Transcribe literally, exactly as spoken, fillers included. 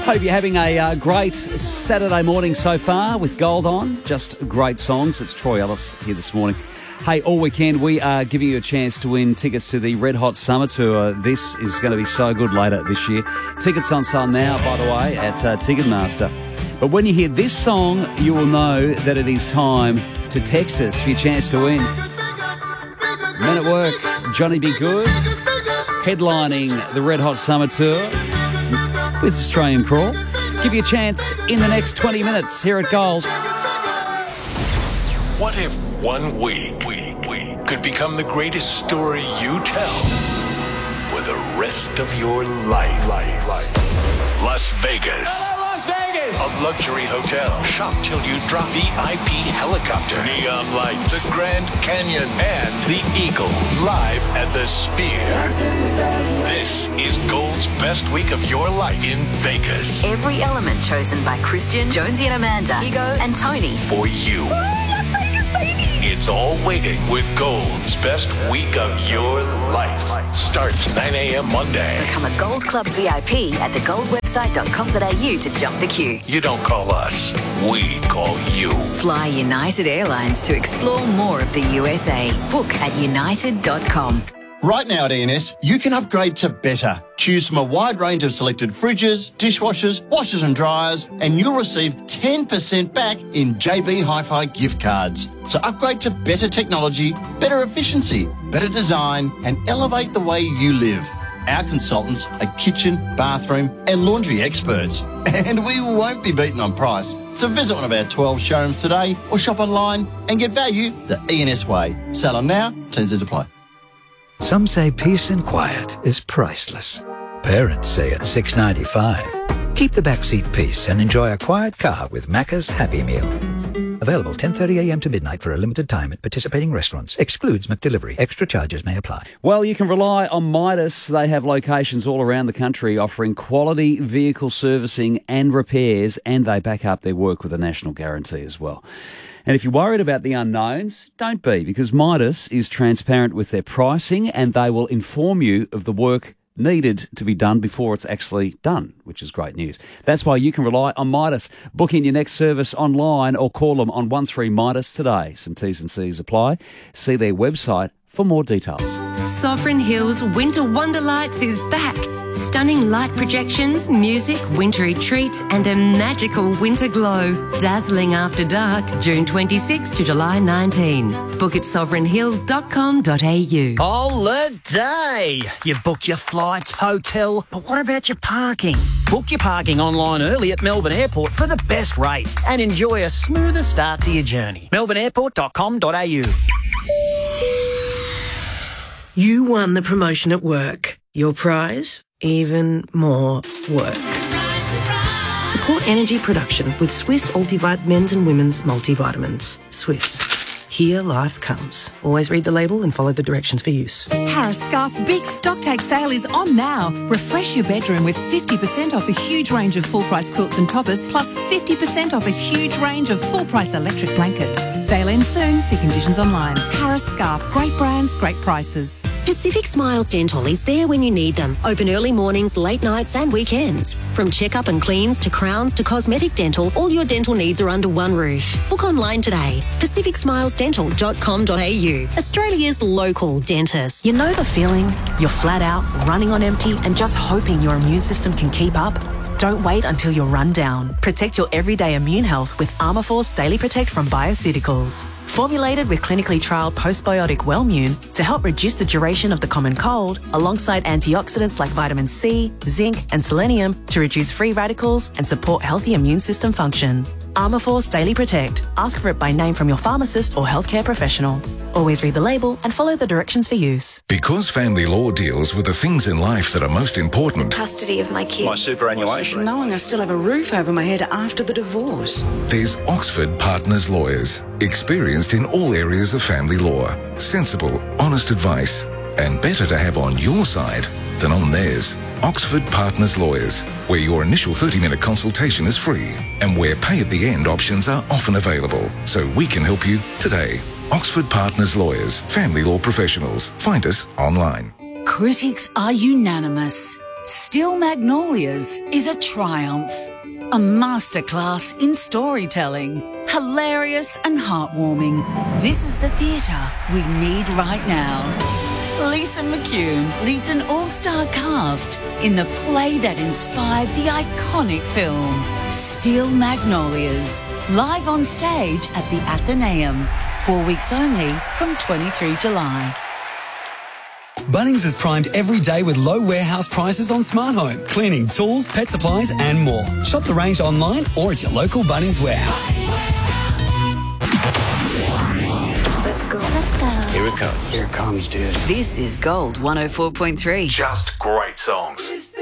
Hope you're having a uh, great Saturday morning so far with Gold on. Just great songs. It's Troy Ellis here this morning. Hey, all weekend we are giving you a chance to win tickets to the Red Hot Summer Tour. This is going to be so good later this year. Tickets on sale now, by the way, at uh, Ticketmaster. But when you hear this song, you will know that it is time to text us for your chance to win. Men at Work, Johnny B. Good, headlining the Red Hot Summer Tour with Australian Crawl. Give you a chance in the next twenty minutes here at Gold. What if one week could become the greatest story you tell for the rest of your life? Las Vegas. Oh, Las Vegas! A luxury hotel. Shop till you drop. V I P helicopter. Neon lights. The Grand Canyon. And the Eagles. Live at the Sphere. This is Gold's best week of your life in Vegas. Every element chosen by Christian, Jonesy and Amanda, Ego and Tony. For you. It's all waiting with Gold's best week of your life. Starts nine a.m. Monday. Become a Gold Club V I P at the gold website dot com dot a u to jump the queue. You don't call us, we call you. Fly United Airlines to explore more of the U S A. Book at united dot com. Right now at E N S, you can upgrade to better. Choose from a wide range of selected fridges, dishwashers, washers and dryers, and you'll receive ten percent back in J B Hi-Fi gift cards. So upgrade to better technology, better efficiency, better design, and elevate the way you live. Our consultants are kitchen, bathroom and laundry experts. And we won't be beaten on price. So visit one of our twelve showrooms today or shop online and get value the E N S way. Sell on now, terms and apply. Some say peace and quiet is priceless. Parents say it's six dollars and ninety-five cents. Keep the backseat peace and enjoy a quiet car with Macca's Happy Meal. Available ten thirty a.m. to midnight for a limited time at participating restaurants. Excludes McDelivery. Extra charges may apply. Well, you can rely on Midas. They have locations all around the country offering quality vehicle servicing and repairs, and they back up their work with a national guarantee as well. And if you're worried about the unknowns, don't be, because Midas is transparent with their pricing and they will inform you of the work needed to be done before it's actually done, which is great news. That's why you can rely on Midas. Book in your next service online or call them on one three Midas today. Some T's and C's apply. See their website for more details. Sovereign Hills Winter Wonderlights is back. Stunning light projections, music, wintry treats and a magical winter glow. Dazzling after dark, June twenty-sixth to July nineteenth. Book at sovereign hill dot com dot a u. Holiday! You've booked your flights, hotel, but what about your parking? Book your parking online early at Melbourne Airport for the best rates and enjoy a smoother start to your journey. melbourne airport dot com dot a u. You won the promotion at work. Your prize? Even more work. Support energy production with Swiss Ultivite men's and women's multivitamins. Swiss. Here life comes. Always read the label and follow the directions for use. Harris Scarf Big Stock Take Sale is on now. Refresh your bedroom with fifty percent off a huge range of full-price quilts and toppers, plus fifty percent off a huge range of full-price electric blankets. Sale ends soon. See conditions online. Harris Scarf. Great brands, great prices. Pacific Smiles Dental is there when you need them. Open early mornings, late nights and weekends. From checkup and cleans to crowns to cosmetic dental, all your dental needs are under one roof. Book online today. pacific smiles dental dot com dot a u. Australia's local dentist. You know the feeling? You're flat out, running on empty and just hoping your immune system can keep up? Don't wait until you're run down. Protect your everyday immune health with Armourforce Daily Protect from Bioceuticals. Formulated with clinically trialled postbiotic Wellmune to help reduce the duration of the common cold, alongside antioxidants like vitamin C, zinc and selenium to reduce free radicals and support healthy immune system function. Armourforce Daily Protect. Ask for it by name from your pharmacist or healthcare professional. Always read the label and follow the directions for use. Because family law deals with the things in life that are most important. Custody of my kids. My superannuation. Knowing I still have a roof over my head after the divorce. There's Oxford Partners Lawyers. Experienced in all areas of family law. Sensible, honest advice. And better to have on your side than on theirs. Oxford Partners Lawyers, where your initial thirty-minute consultation is free and where pay at the end options are often available. So we can help you today. Oxford Partners Lawyers, family law professionals. Find us online. Critics are unanimous. Still Magnolias is a triumph. A masterclass in storytelling. Hilarious and heartwarming. This is the theatre we need right now. Lisa McCune leads an all-star cast in the play that inspired the iconic film, Still Magnolias, live on stage at the Athenaeum. Four weeks only from twenty-third of July. Bunnings is primed every day with low warehouse prices on smart home, cleaning tools, pet supplies and more. Shop the range online or at your local Bunnings warehouse. Let's go. Let's go. Here it comes. Here it comes, dude. This is Gold one oh four point three. Just great songs.